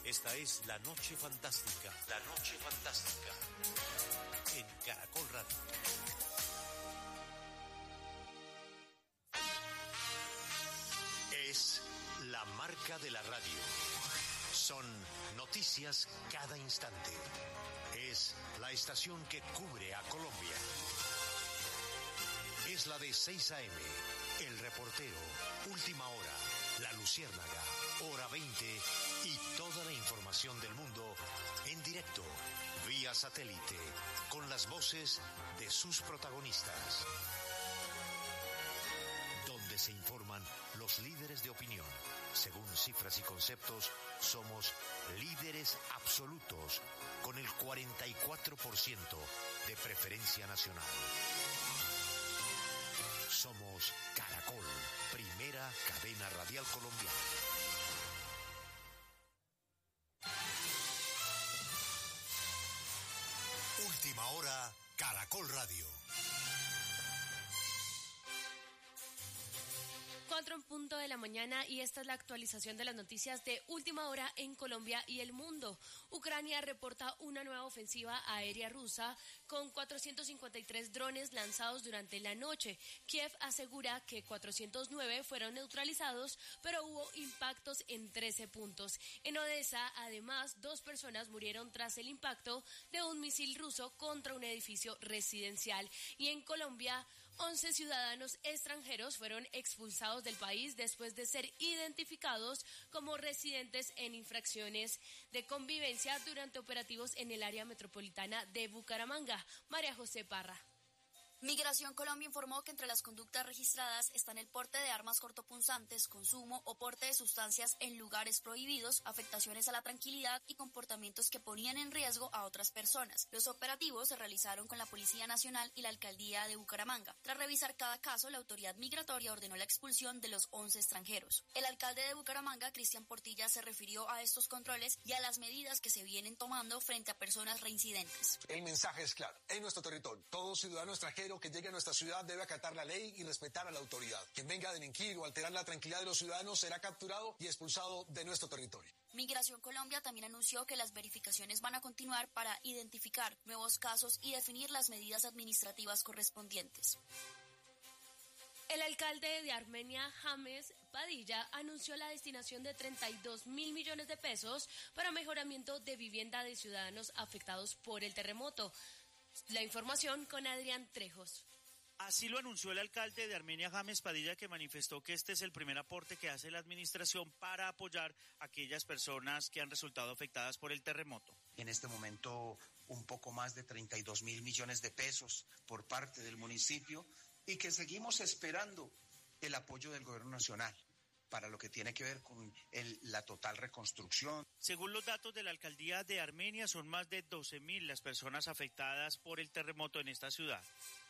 Esta es La Noche Fantástica. La Noche Fantástica. En Caracol Radio. Es la marca de la radio. Son noticias cada instante. Es la estación que cubre a Colombia. Es la de 6 a.m., El Reportero, Última Hora, La Luciérnaga, Hora 20 y toda la información del mundo en directo, vía satélite, con las voces de sus protagonistas. Donde se informan los líderes de opinión. Según cifras y conceptos, somos líderes absolutos con el 44% de preferencia nacional. Somos Caracol, primera cadena radial colombiana. Última Hora, Caracol Radio. 4:00 a.m. y esta es la actualización de las noticias de Última Hora en Colombia y el mundo. Ucrania reporta una nueva ofensiva aérea rusa con 453 drones lanzados durante la noche. Kiev asegura que 409 fueron neutralizados, pero hubo impactos en 13 puntos. En Odessa, además, 2 personas murieron tras el impacto de un misil ruso contra un edificio residencial. Y en Colombia, 11 ciudadanos extranjeros fueron expulsados del país después de ser identificados como residentes en infracciones de convivencia durante operativos en el área metropolitana de Bucaramanga. María José Parra. Migración Colombia informó que entre las conductas registradas están el porte de armas cortopunzantes, consumo o porte de sustancias en lugares prohibidos, afectaciones a la tranquilidad y comportamientos que ponían en riesgo a otras personas. Los operativos se realizaron con la Policía Nacional y la Alcaldía de Bucaramanga. Tras revisar cada caso, la autoridad migratoria ordenó la expulsión de los 11 extranjeros. El alcalde de Bucaramanga, Cristian Portilla, se refirió a estos controles y a las medidas que se vienen tomando frente a personas reincidentes. El mensaje es claro. En nuestro territorio, todo ciudadano extranjero que llegue a nuestra ciudad debe acatar la ley y respetar a la autoridad. Quien venga a delinquir o alterar la tranquilidad de los ciudadanos será capturado y expulsado de nuestro territorio. Migración Colombia también anunció que las verificaciones van a continuar para identificar nuevos casos y definir las medidas administrativas correspondientes. El alcalde de Armenia, James Padilla, anunció la destinación de 32.000 millones de pesos para mejoramiento de vivienda de ciudadanos afectados por el terremoto. La información con Adrián Trejos. Así lo anunció el alcalde de Armenia, James Padilla, que manifestó que este es el primer aporte que hace la administración para apoyar a aquellas personas que han resultado afectadas por el terremoto. En este momento, un poco más de 32.000 millones de pesos por parte del municipio y que seguimos esperando el apoyo del gobierno nacional para lo que tiene que ver con la total reconstrucción. Según los datos de la alcaldía de Armenia, son más de 12.000 las personas afectadas por el terremoto en esta ciudad.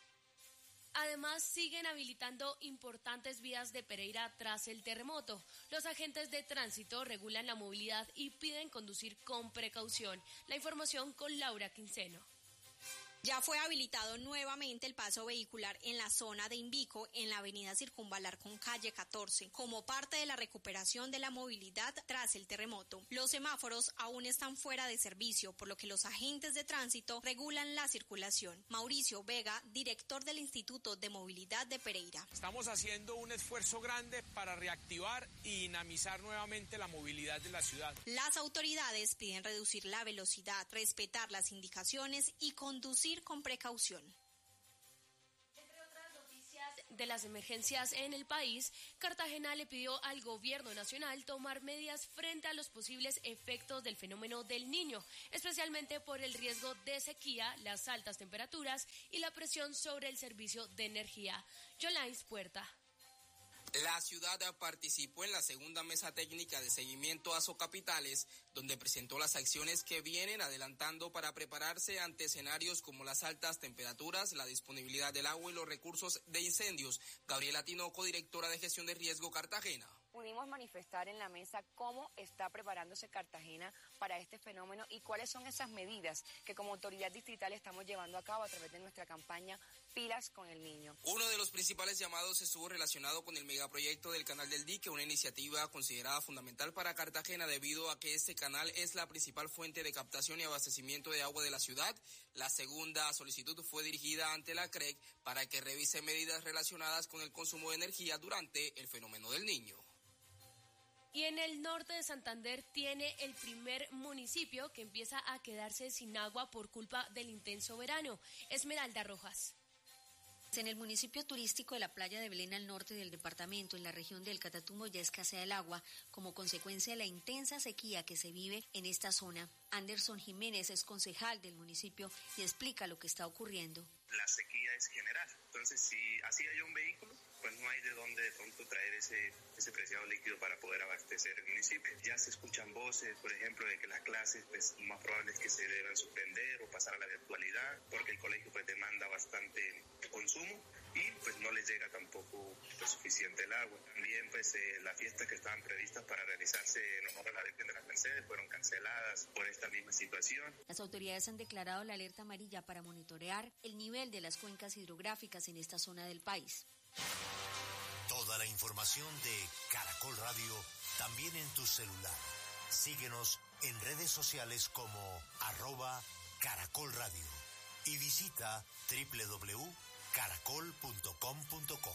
Además, siguen habilitando importantes vías de Pereira tras el terremoto. Los agentes de tránsito regulan la movilidad y piden conducir con precaución. La información con Laura Quinceno. Ya fue habilitado nuevamente el paso vehicular en la zona de Invico, en la avenida Circunvalar con calle 14, como parte de la recuperación de la movilidad tras el terremoto. Los semáforos aún están fuera de servicio, por lo que los agentes de tránsito regulan la circulación. Mauricio Vega, director del Instituto de Movilidad de Pereira. Estamos haciendo un esfuerzo grande para reactivar y dinamizar nuevamente la movilidad de la ciudad. Las autoridades piden reducir la velocidad, respetar las indicaciones y conducir con precaución. Entre otras noticias de las emergencias en el país, Cartagena le pidió al gobierno nacional tomar medidas frente a los posibles efectos del fenómeno del Niño, especialmente por el riesgo de sequía, las altas temperaturas y la presión sobre el servicio de energía. Yolains Puerta. La ciudad participó en la segunda mesa técnica de seguimiento a Socapitales, donde presentó las acciones que vienen adelantando para prepararse ante escenarios como las altas temperaturas, la disponibilidad del agua y los recursos de incendios. Gabriela Tinoco, directora de Gestión de Riesgo Cartagena. pudimos manifestar en la mesa cómo está preparándose Cartagena para este fenómeno y cuáles son esas medidas que como autoridad distrital estamos llevando a cabo a través de nuestra campaña Pilas con el Niño. Uno de los principales llamados estuvo relacionado con el megaproyecto del Canal del Dique, una iniciativa considerada fundamental para Cartagena debido a que este canal es la principal fuente de captación y abastecimiento de agua de la ciudad. La segunda solicitud fue dirigida ante la CREC para que revise medidas relacionadas con el consumo de energía durante el fenómeno del Niño. Y en el norte de Santander tiene el primer municipio que empieza a quedarse sin agua por culpa del intenso verano. Esmeralda Rojas. En el municipio turístico de la playa de Belén al norte del departamento, en la región del Catatumbo, ya escasea el agua como consecuencia de la intensa sequía que se vive en esta zona. Anderson Jiménez es concejal del municipio y explica lo que está ocurriendo. La sequía es general, entonces si así hay un vehículo, pues no hay de dónde de pronto traer ese preciado líquido para poder abastecer el municipio. Ya se escuchan voces, por ejemplo, de que las clases pues más probable es que se deban suspender o pasar a la virtualidad, porque el colegio pues demanda bastante consumo y pues no les llega tampoco pues, suficiente el agua. También pues las fiestas que estaban previstas para realizarse en honor a la Virgen de las Mercedes fueron canceladas por esta misma situación. Las autoridades han declarado la alerta amarilla para monitorear el nivel de las cuencas hidrográficas en esta zona del país. Toda la información de Caracol Radio también en tu celular. Síguenos en redes sociales como @Caracol Radio y visita www.caracol.com.co.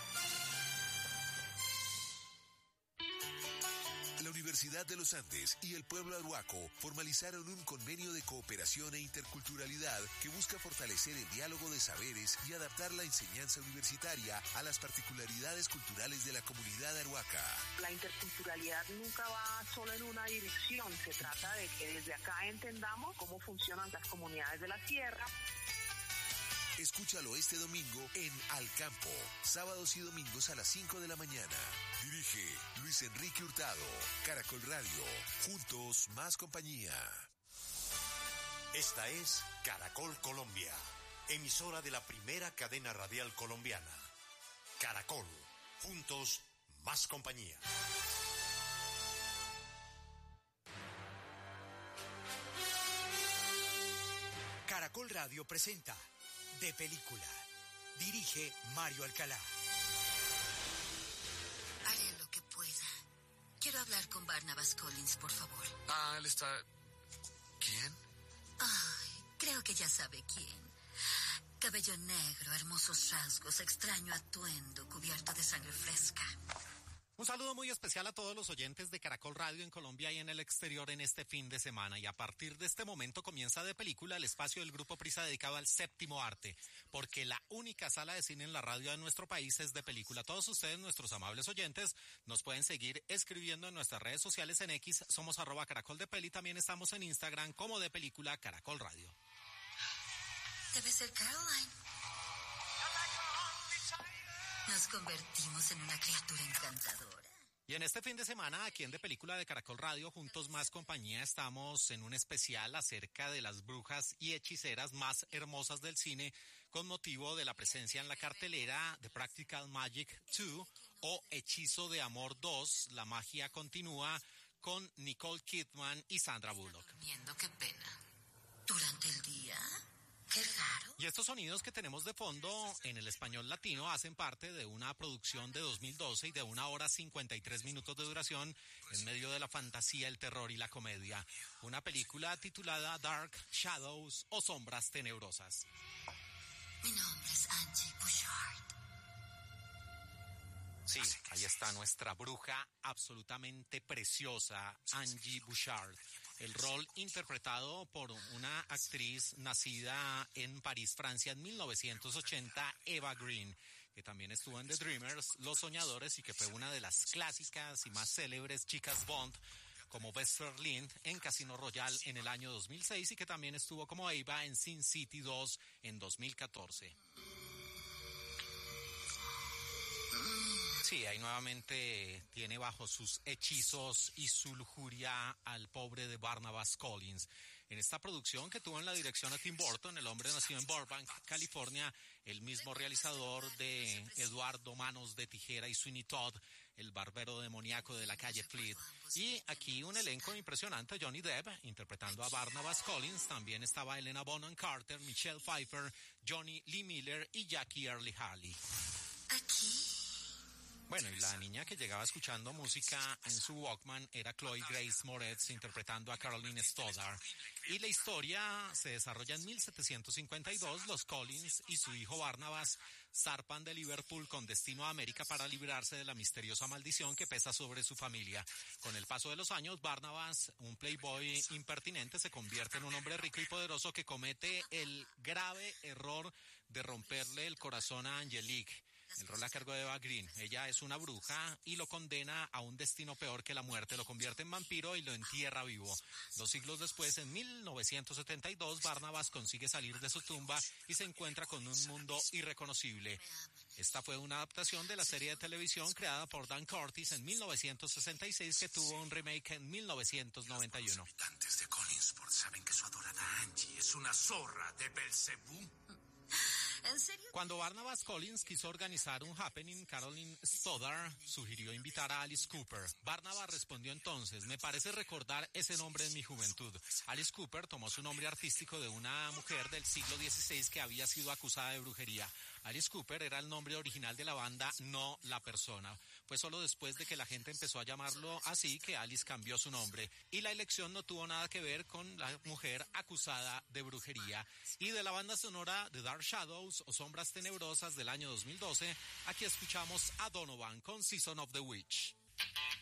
La Universidad de los Andes y el pueblo arhuaco formalizaron un convenio de cooperación e interculturalidad que busca fortalecer el diálogo de saberes y adaptar la enseñanza universitaria a las particularidades culturales de la comunidad arhuaca. La interculturalidad nunca va solo en una dirección, se trata de que desde acá entendamos cómo funcionan las comunidades de la sierra. Escúchalo este domingo en Al Campo, sábados y domingos a las 5 de la mañana. Dirige Luis Enrique Hurtado. Caracol Radio, juntos más compañía. Esta es Caracol Colombia, emisora de la primera cadena radial colombiana. Caracol, juntos más compañía. Caracol Radio presenta De Película. Dirige Mario Alcalá. Haré lo que pueda. Quiero hablar con Barnabas Collins, por favor. Ah, él está... ¿Quién? Ay, creo que ya sabe quién. Cabello negro, hermosos rasgos, extraño atuendo, cubierto de sangre fresca. Un saludo muy especial a todos los oyentes de Caracol Radio en Colombia y en el exterior en este fin de semana. Y a partir de este momento comienza De Película, el espacio del Grupo Prisa dedicado al séptimo arte, porque la única sala de cine en la radio de nuestro país es De Película. Todos ustedes, nuestros amables oyentes, nos pueden seguir escribiendo en nuestras redes sociales en X, somos @CaracolDePeli, también estamos en Instagram como De Película Caracol Radio. Debe ser Caroline. Nos convertimos en una criatura encantadora. Y en este fin de semana, aquí en De Película de Caracol Radio, juntos más compañía, estamos en un especial acerca de las brujas y hechiceras más hermosas del cine, con motivo de la presencia en la cartelera de Practical Magic 2 o Hechizo de Amor 2, La magia continúa, con Nicole Kidman y Sandra Bullock. Qué pena. ¿Durante el día? ¡Qué raro! Y estos sonidos que tenemos de fondo en el español latino hacen parte de una producción de 2012 y de 1 hora 53 minutos de duración en medio de la fantasía, el terror y la comedia. Una película titulada Dark Shadows o Sombras Tenebrosas. Mi nombre es Angie Bouchard. Sí, ahí está nuestra bruja absolutamente preciosa, Angie Bouchard. El rol interpretado por una actriz nacida en París, Francia, en 1980, Eva Green, que también estuvo en The Dreamers, Los Soñadores, y que fue una de las clásicas y más célebres chicas Bond, como Vesper Lind en Casino Royale en el año 2006, y que también estuvo como Eva en Sin City 2 en 2014. Sí, ahí nuevamente tiene bajo sus hechizos y su lujuria al pobre de Barnabas Collins. En esta producción que tuvo en la dirección a Tim Burton, el hombre nació en Burbank, California, el mismo realizador de Eduardo Manos de Tijera y Sweeney Todd, el barbero demoníaco de la calle Fleet. Y aquí un elenco impresionante, Johnny Depp interpretando a Barnabas Collins, también estaba Helena Bonham Carter, Michelle Pfeiffer, Johnny Lee Miller y Jackie Earle Haley. Bueno, y la niña que llegaba escuchando música en su Walkman era Chloe Grace Moretz interpretando a Caroline Stoddard. Y la historia se desarrolla en 1752. Los Collins y su hijo Barnabas zarpan de Liverpool con destino a América para librarse de la misteriosa maldición que pesa sobre su familia. Con el paso de los años, Barnabas, un playboy impertinente, se convierte en un hombre rico y poderoso que comete el grave error de romperle el corazón a Angelique. El rol a cargo de Eva Green. Ella es una bruja y lo condena a un destino peor que la muerte. Lo convierte en vampiro y lo entierra vivo. 2 siglos después, en 1972, Barnabas consigue salir de su tumba y se encuentra con un mundo irreconocible. Esta fue una adaptación de la serie de televisión creada por Dan Curtis en 1966 que tuvo un remake en 1991. Los habitantes de Collinsport saben que su adorada Angie es una zorra de Belcebú. ¿En serio? Cuando Barnabas Collins quiso organizar un happening, Caroline Stoddard sugirió invitar a Alice Cooper. Barnabas respondió entonces: me parece recordar ese nombre en mi juventud. Alice Cooper tomó su nombre artístico de una mujer del siglo XVI que había sido acusada de brujería. Alice Cooper era el nombre original de la banda, no la persona. Fue solo después de que la gente empezó a llamarlo así que Alice cambió su nombre. Y la elección no tuvo nada que ver con la mujer acusada de brujería. Y de la banda sonora de Dark Shadows o Sombras Tenebrosas del año 2012, aquí escuchamos a Donovan con Season of the Witch.